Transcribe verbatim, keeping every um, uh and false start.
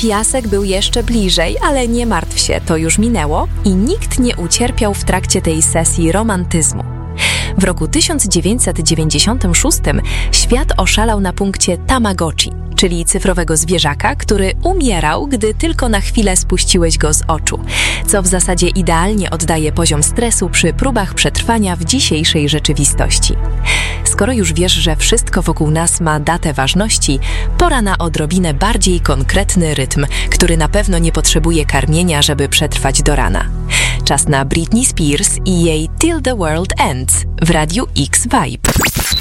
piasek był jeszcze bliżej, ale nie martw się, to już minęło i nikt nie ucierpiał w trakcie tej sesji romantyzmu. W roku tysiąc dziewięćset dziewięćdziesiątym szóstym świat oszalał na punkcie Tamagotchi, czyli cyfrowego zwierzaka, który umierał, gdy tylko na chwilę spuściłeś go z oczu, co w zasadzie idealnie oddaje poziom stresu przy próbach przetrwania w dzisiejszej rzeczywistości. Skoro już wiesz, że wszystko wokół nas ma datę ważności, pora na odrobinę bardziej konkretny rytm, który na pewno nie potrzebuje karmienia, żeby przetrwać do rana. Czas na Britney Spears i jej Till the World Ends w Radiu X Vibe.